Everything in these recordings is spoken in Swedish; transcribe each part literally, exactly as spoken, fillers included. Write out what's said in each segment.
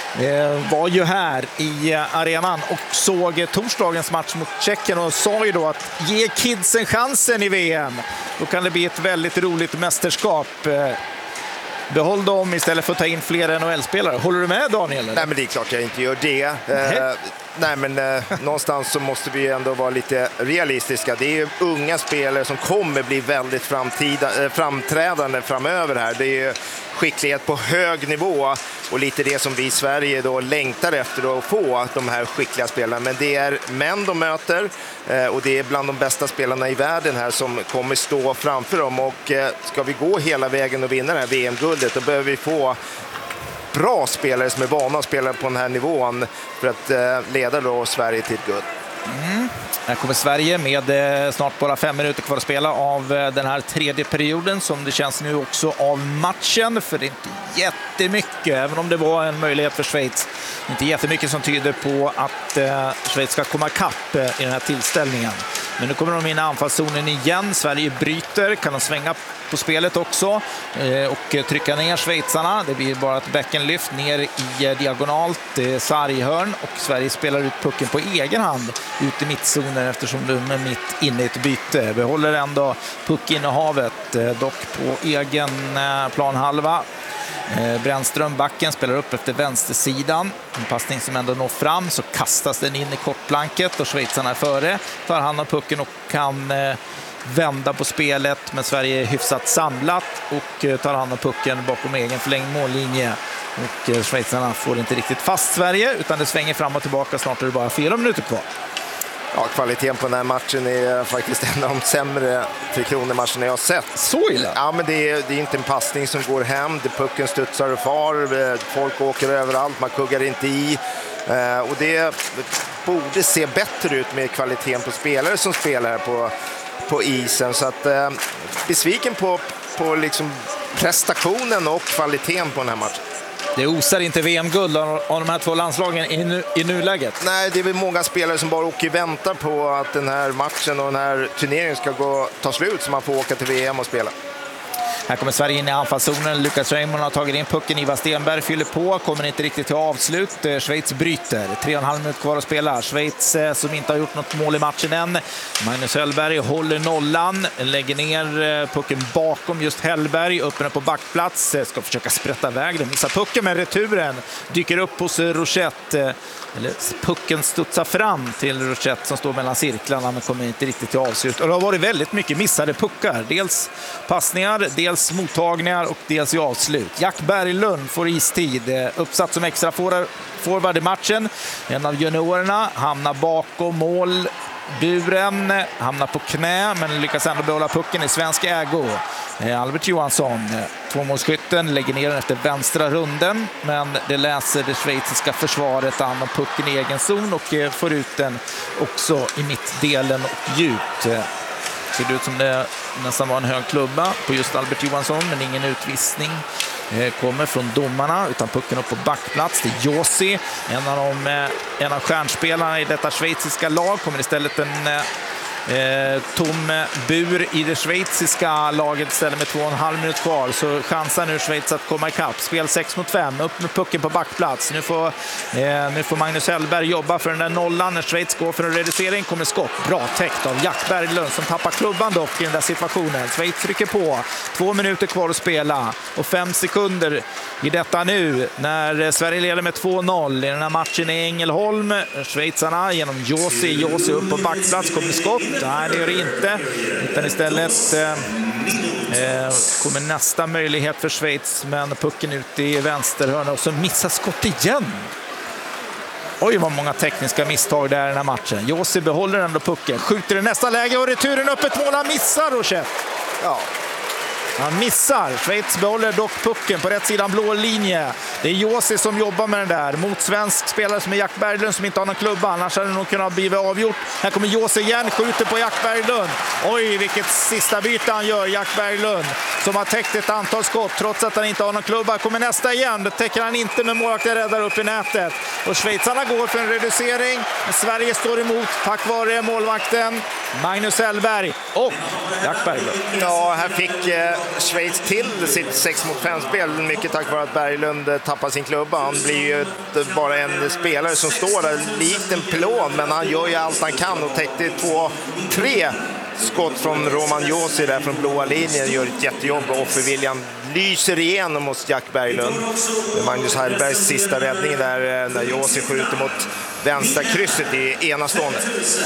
Eh, var ju här i eh, arenan och såg eh, torsdagens match mot Tjeckien och sa ju då att ge kidsen chansen i V M. Då kan det bli ett väldigt roligt mästerskap. Eh, behåll dem istället för att ta in fler N H L-spelare. Håller du med, Daniel? Eller? Nej, men det är klart jag inte gör det. Eh, nej, men eh, någonstans så måste vi ändå vara lite realistiska. Det är ju unga spelare som kommer bli väldigt framtida, eh, framträdande framöver här. Det är skicklighet på hög nivå och lite det som vi i Sverige då längtar efter att få, de här skickliga spelarna. Men det är män de möter eh, och det är bland de bästa spelarna i världen här som kommer stå framför dem. Och eh, ska vi gå hela vägen och vinna det här V M-guldet, då behöver vi få bra spelare som är vana att spela på den här nivån för att eh, leda då Sverige till ett guld. Mm. Här kommer Sverige med eh, snart bara fem minuter kvar att spela av eh, den här tredje perioden, som det känns nu också av matchen, för det är inte jättemycket, även om det var en möjlighet för Schweiz, inte jättemycket som tyder på att eh, Schweiz ska komma kapp eh, i den här tillställningen. Men nu kommer de in i anfallszonen igen. Sverige bryter, kan de svänga på spelet också eh, och trycka ner schweizarna. Det blir bara ett bäckenlyft ner i eh, diagonalt eh, sarghörn, och Sverige spelar ut pucken på egen hand ut i mittzonen eftersom de är mitt inne i ett byte. Behåller ändå puckinnehavet, eh, dock på egen eh, planhalva. Eh, Brännström, backen, spelar upp efter vänstersidan. En passning som ändå når fram, så kastas den in i kortplanket och schweizarna är före. Tar hand om pucken och kan eh, vända på spelet, men Sverige är hyfsat samlat och eh, tar hand om pucken bakom egen förlängd mållinje. Och eh, schweizarna får inte riktigt fast Sverige, utan det svänger fram och tillbaka. Snart är det bara fyra minuter kvar. Ja, kvaliteten på den här matchen är faktiskt en av de sämre Tre Kronor-matcherna jag har sett. Så illa? Ja, men det är, det är inte en passning som går hem. Det pucken studsar och far. Folk åker överallt. Man kuggar inte i. Eh, och det borde se bättre ut med kvaliteten på spelare som spelar här på, på isen. Så att eh, besviken på, på liksom prestationen och kvaliteten på den här matchen. Det osar inte V M-guld av de här två landslagen i, nu, i nuläget. Nej, det är väl många spelare som bara åker och väntar på att den här matchen och den här turneringen ska gå, ta slut, så man får åka till V M och spela. Här kommer Sverige in i anfallszonen. Lukas Raymond har tagit in pucken. Ivar Stenberg fyller på, kommer inte riktigt till avslut. Schweiz bryter. Tre och en halv minut kvar att spela. Schweiz som inte har gjort något mål i matchen än. Magnus Hellberg håller nollan. Lägger ner pucken bakom just Hellberg. Öppnar på backplats. Ska försöka sprätta iväg den. Missar pucken, med returen dyker upp hos Rochette. Eller pucken studsar fram till Rochette som står mellan cirklarna, men kommer inte riktigt till avslut. Och det har varit väldigt mycket missade puckar. Dels passningar, dels mottagningar och dels i avslut. Jack Berglund får istid. Uppsatt som extra forward i matchen. En av juniorerna hamnar bakom mål. Buren hamnar på knä, men lyckas ändå behålla pucken i svensk ägo. Albert Johansson, tvåmålsskytten, lägger ner den efter vänstra runden, men det läser det schweiziska försvaret an om pucken i egen zon och får ut den också i mittdelen och djupt. Ser det ut som det nästan var en hög klubba på just Albert Johansson, men ingen utvisning kommer från domarna, utan pucken upp på backplats till Josi, en av, de, en av stjärnspelarna i detta schweiziska lag. Kommer istället en eh, tom bur i det schweiziska laget ställer med två och en halv minut kvar, så chansar nu Schweiz att komma ikapp. Spel sex mot fem, upp med pucken på backplats. Nu får, eh, nu får Magnus Hellberg jobba för den där nollan. När Schweiz går för en reducering kommer skott. Bra täckt av Jack Berglund som tappar klubban dock i den där situationen. Schweiz trycker på. Två minuter kvar att spela och fem sekunder i detta nu när Sverige leder med två noll i den här matchen i Ängelholm. Schweizarna genom Josi. Josi upp på backplats, kommer skott. Nej, det gör det inte. Utan istället eh, eh, kommer nästa möjlighet för Schweiz, men pucken ut i vänsterhörna och så missar skott igen. Oj, vad många tekniska misstag där i den här matchen. Josi behåller ändå pucken, skjuter i nästa läge och returen upp ett mål. Han missar, Rochette. Ja. Han missar. Schweiz behåller dock pucken på rätt sidan blå linje. Det är Josi som jobbar med den där. Mot svensk spelare som är Jack Berglund som inte har någon klubba. Annars hade det nog kunnat bli avgjort. Här kommer Josi igen. Skjuter på Jack Berglund. Oj, vilket sista byte han gör. Jack Berglund som har täckt ett antal skott trots att han inte har någon klubba. Kommer nästa igen. Det täcker han inte, med målvakten räddar upp i nätet. Och schweizarna går för en reducering. Sverige står emot tack vare målvakten Magnus Hellberg. och Jack Berglund. Ja, här fick eh, Schweiz till sitt sex mot fem-spel, mycket tack vare att Berglund eh, tappar sin klubba. Han blir ju ett, bara en spelare som står där likt en pilon, men han gör ju allt han kan och täckte två, tre skott från Roman Josi där från blåa linjen, gör ett jättejobb och offerviljan lyser igenom hos Jack Berglund. Magnus Hellbergs sista räddning där när Josi skjuter mot vänstra krysset i enastående.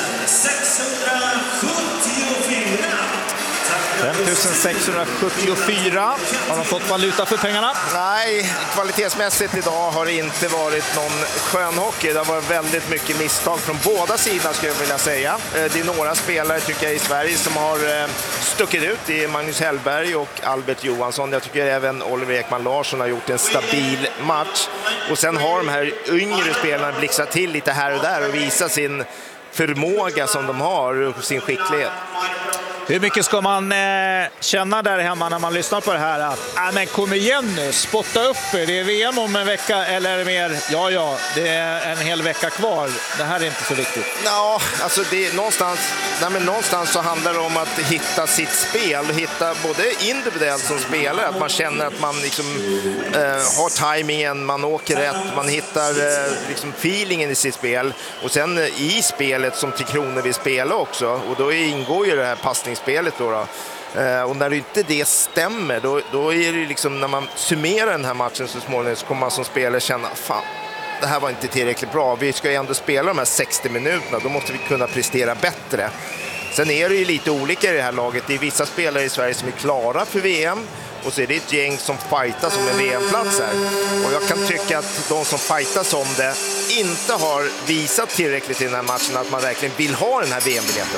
fem tusen sexhundrasjuttiofyra. Har de fått valuta för pengarna? Nej, kvalitetsmässigt idag har det inte varit någon skön hockey. Det har varit väldigt mycket misstag från båda sidor skulle jag vilja säga. Det är några spelare tycker jag i Sverige som har stuckit ut. Det är Magnus Hellberg och Albert Johansson. Jag tycker även Oliver Ekman Larsson har gjort en stabil match. Och sen har de här yngre spelarna blixtrat till lite här och där och visat sin förmåga som de har och sin skicklighet. Hur mycket ska man eh, känna där hemma när man lyssnar på det här? Att, äh, men kom igen nu, spotta upp er. Det är V M om en vecka eller mer. Ja, ja, det är en hel vecka kvar. Det här är inte så viktigt. Ja, alltså det är någonstans, nej men någonstans så handlar det om att hitta sitt spel. Hitta både individuellt som spelare, att man känner att man liksom, eh, har tajmingen, man åker rätt, man hittar eh, liksom feelingen i sitt spel. Och sen eh, i spelet som Tre Kronor vill spela också. Och då ingår ju det här passning spelet då, då. Eh, och när det inte det stämmer då, då är det liksom när man summerar den här matchen så småningom så kommer man som spelare känna fan, det här var inte tillräckligt bra, vi ska ju ändå spela de här sextio minuterna, då måste vi kunna prestera bättre. Sen är det ju lite olika i det här laget, det är vissa spelare i Sverige som är klara för V M och så är det ett gäng som fightas om en V M-plats här. Och jag kan tycka att de som fightas om det inte har visat tillräckligt i den här matchen att man verkligen vill ha den här V M-biljetten.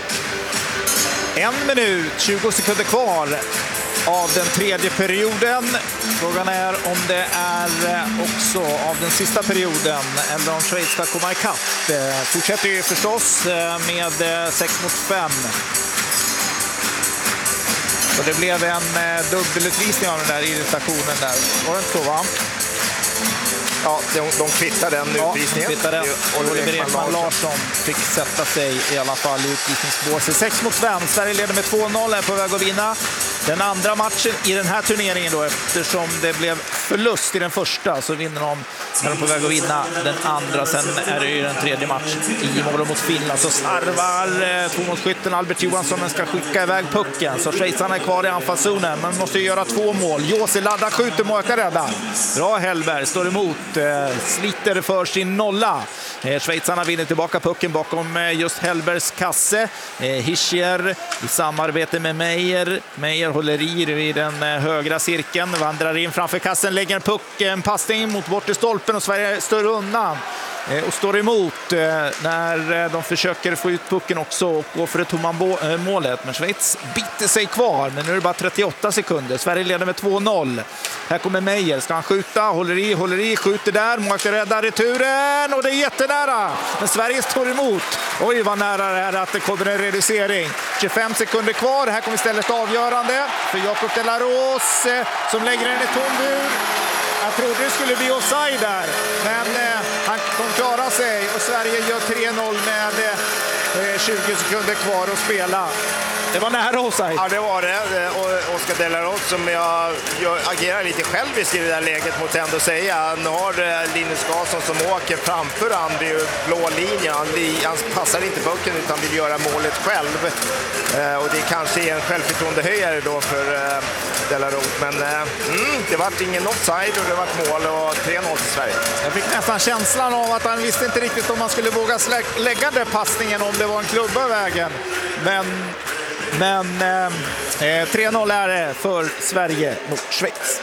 En minut, tjugo sekunder kvar av den tredje perioden. Frågan är om det är också av den sista perioden eller om Schweiz ska komma ikapp. Fortsätter ju förstås med sex mot fem. Så det blev en dubbelutvisning av den där irritationen där. Var det inte så, va? Ja, de, de kvittar den ja, utvisningen. Kvittar den. Oliver Ekman Larsson fick sätta sig i alla fall i utvisningsbåset. sex mot fem. Sverige leder med två noll, är på väg att vinna den andra matchen i den här turneringen då, eftersom det blev förlust i den första så vinner de, är de på väg att vinna den andra. Sen är det ju den tredje matchen i mål mot Finland. Så sarvar tvåmålsskytten Albert Johansson, men ska skicka iväg pucken. Så schweizarna är kvar i anfallszonen, men måste göra två mål. Josi laddar, skjuter, Måka rädda. Bra, Hellberg står emot, sliter för sin nolla. Schweizarna vinner tillbaka pucken bakom just Hellbergs kasse. Hischier i samarbete med Meijer. Meijer håller i den högra cirkeln, vandrar in framför kassen, lägger en puck, en passning mot bort i stolpen och Sverige står undan och står emot när de försöker få ut pucken också och gå för det tomma målet. Men Schweiz biter sig kvar, men nu är det bara trettioåtta sekunder. Sverige leder med två noll. Här kommer Meijer, ska han skjuta, håller i, håller i, skjuter där, Måka räddar returen och det är jättenära. Men Sverige står emot. Oj, vad nära det är att det kommer en reducering. tjugofem sekunder kvar, här kommer istället avgörande för Jakob de la Rose som lägger den i tom bur. Jag trodde det skulle bli offside där, men eh, han kom klara sig och Sverige gör tre noll med eh, tjugo sekunder kvar att spela. Det var nära offside. Ja, det var det. Och Oskar de la Rose som jag, jag agerar lite själviskt i det där läget mot ändå säga. Han har Linus Karlsson som åker framför han vid blå linjen. Han, han passar inte pucken utan vill göra målet själv. Eh, och det kanske är en självförtroendehöjare då för eh, de la Rose. Men eh, mm, det var ingen offside och det var mål och tre noll till Sverige. Jag fick nästan känslan av att han visste inte riktigt om man skulle våga slä- lägga den passningen om det var en klubba i vägen. Men... Men eh, tre noll är det för Sverige mot Schweiz.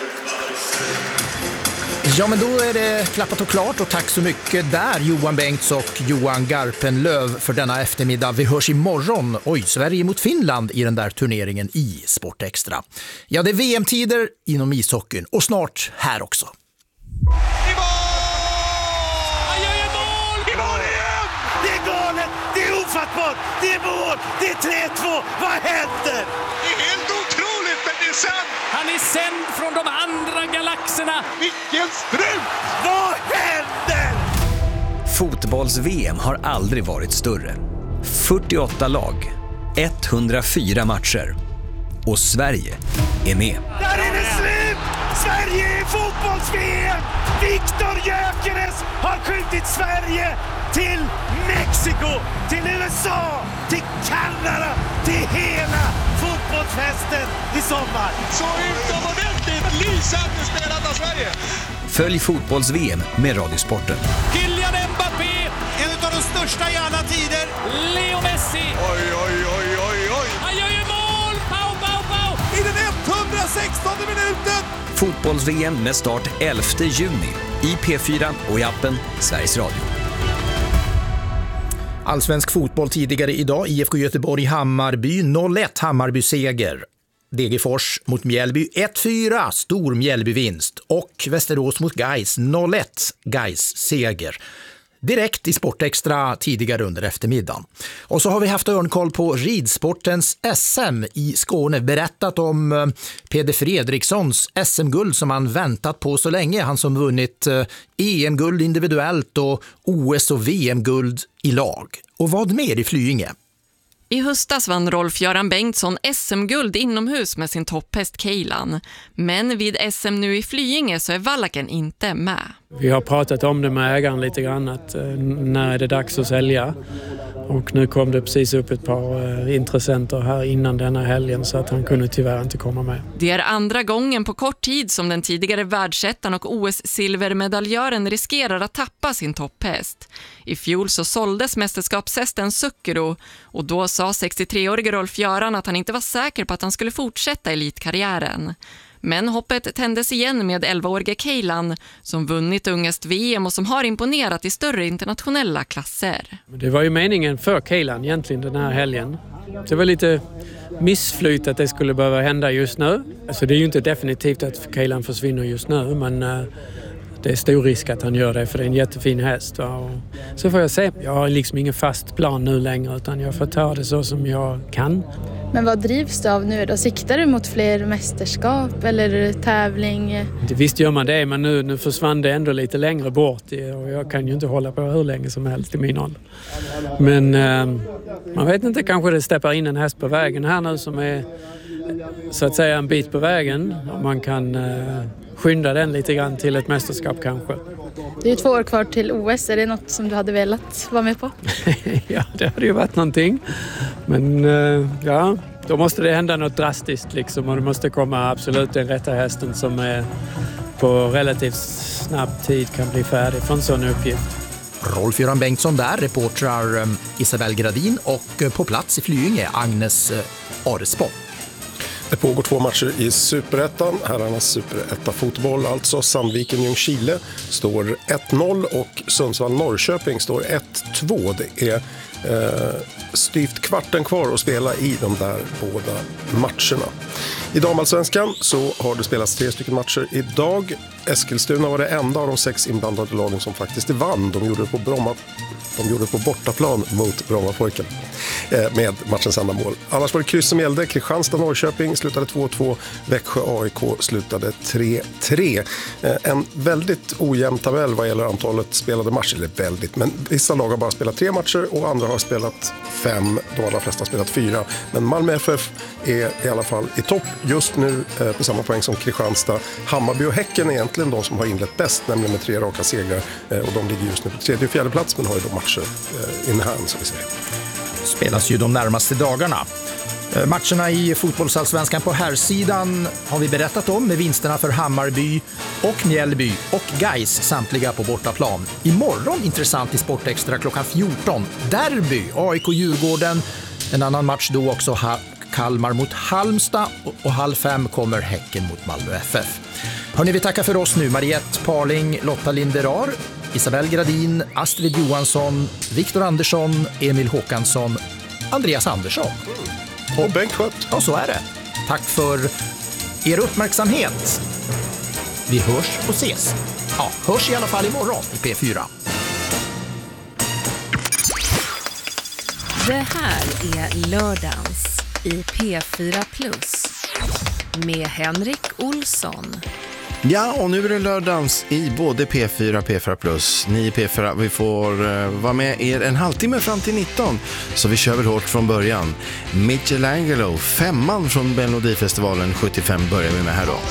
Ja, men då är det klappat och klart och tack så mycket där Johan Bengts och Johan Garpenlöv för denna eftermiddag. Vi hörs imorgon. Oj, Sverige mot Finland i den där turneringen i Sportextra. Ja, det är V M-tider inom ishockeyn och snart här också. Det är mål! Det är tre två! Vad händer? Det är helt otroligt, men det är sant! Han är sänd från de andra galaxerna! Vilken strut! Vad händer? Fotbolls-V M har aldrig varit större. fyrtioåtta lag, etthundrafyra matcher. Och Sverige är med. Där är det slut! Sverige är fotbolls-V M! Viktor Gyökeres har skjutit Sverige till Mexiko, till U S A, till Kanada, till hela fotbollsfesten i sommar. Så utomordentligt lysande spelat av Sverige! Följ fotbolls-V M med Radiosporten. Kylian Mbappé, en av de största i alla tider. Leo Messi. Oj, oj, oj, oj, oj. Han gör ju mål! Pau, pau, pau! I den etthundrasextonde minuten! Fotbolls-V M med start elfte juni i P fyra och i appen Sveriges Radio. Allsvensk fotboll tidigare idag. I F K Göteborg-Hammarby noll ett Hammarby-seger. Degerfors mot Mjällby ett fyra, stor Mjällby-vinst. Och Västerås mot Gais noll ett, Gais-seger. Direkt i Sportextra tidigare under eftermiddagen. Och så har vi haft örnkoll på ridsportens S M i Skåne. Berättat om Peder Fredrikssons S M-guld som han väntat på så länge. Han som vunnit E M-guld individuellt och O S- och V M-guld i lag. Och vad mer i Flyinge? I höstas vann Rolf-Göran Bengtsson S M-guld inomhus med sin topphäst Kejlan. Men vid S M nu i Flyinge så är Vallaken inte med. Vi har pratat om det med ägaren lite grann, att eh, när är det dags att sälja. Och nu kom det precis upp ett par eh, intressenter här innan denna helgen, så att han kunde tyvärr inte komma med. Det är andra gången på kort tid som den tidigare världsettan och O S-silvermedaljören riskerar att tappa sin topphäst. I fjol så såldes mästerskapshästen Sukkero och då sa sextiotreårige Rolf-Göran att han inte var säker på att han skulle fortsätta elitkarriären. Men hoppet tändes igen med elvaårige Kejlan som vunnit ungest V M och som har imponerat i större internationella klasser. Det var ju meningen för Kejlan egentligen den här helgen. Det var lite missflyt att det skulle behöva hända just nu. Alltså det är ju inte definitivt att Kejlan försvinner just nu, men det är stor risk att han gör det, för det är en jättefin häst. Och så får jag se. Jag har liksom ingen fast plan nu längre, utan jag får ta det så som jag kan. Men vad drivs du av nu då? Siktar du mot fler mästerskap eller tävling? Det visst gör man det, men nu, nu försvann det ändå lite längre bort och jag kan ju inte hålla på hur länge som helst i min ålder. Men eh, man vet inte, kanske det steppar in en häst på vägen här nu som är så att säga en bit på vägen, och man kan eh, skynda den lite grann till ett mästerskap kanske. Det är ju två år kvar till O S. Är det något som du hade velat vara med på? Ja, det hade ju varit någonting. Men eh, ja, då måste det hända något drastiskt liksom, och det måste komma absolut den rätta hästen som är på relativt snabb tid kan bli färdig för en sån uppgift. Rolf-Göran Bengtsson där, reportrar um, Isabel Gradin och uh, på plats i Flyinge Agnes uh, Aresborg. Det pågår två matcher i Superettan. Herrarnas Superetta-fotboll, alltså Sandviken-Ljungskile står ett noll och Sundsvall-Norrköping står ett två. Det är eh, styvt kvarten kvar att spela i de där båda matcherna. I damallsvenskan så har det spelats tre stycken matcher idag. Eskilstuna var det enda av de sex inblandade lagen som faktiskt vann. De gjorde det på Bromma. De gjorde det på bortaplan mot Brommapojken eh, med matchens enda mål. Annars var det kryss som gällde. Kristianstad-Norrköping slutade två två. Växjö A I K slutade tre tre. Eh, en väldigt ojämn tabell vad gäller antalet spelade matcher. Eller väldigt, men vissa lag har bara spelat tre matcher och andra har spelat fem. De allra flesta har spelat fyra. Men Malmö F F är i alla fall i topp just nu eh, på samma poäng som Kristianstad. Hammarby och Häcken är egentligen de som har inlett bäst, nämligen med tre raka segrar. Eh, och de ligger just nu på tredje och fjärde plats, men har ju då matcher eh, in hand, som vi säger. Spelas ju de närmaste dagarna. Eh, matcherna i fotbollsallsvenskan på herrsidan har vi berättat om, med vinsterna för Hammarby och Mjällby och Gais samtliga på bortaplan. Imorgon intressant i Sportextra klockan fjorton. Derby, A I K-Djurgården. En annan match då också, ha- Kalmar mot Halmstad, och, och halv fem kommer Häcken mot Malmö F F. Hörrni, vi tackar för oss nu. Mariette Parling, Lotta Linderar, Isabel Gradin, Astrid Johansson, Viktor Andersson, Emil Håkansson, Andreas Andersson. Och, och Bengt Schött. Och så är det. Tack för er uppmärksamhet. Vi hörs och ses. Ja, hörs i alla fall imorgon i P fyra. Det här är Lördagens i P fyra Plus med Henrik Olsson. Ja, och nu är det lördags i både P fyra, P fyra plus, ni P fyra. Vi får uh, vara med er en halvtimme fram till nitton, så vi kör väl hårt från början. Michelangelo, femman från Melodifestivalen sjuttiofem börjar vi med här då.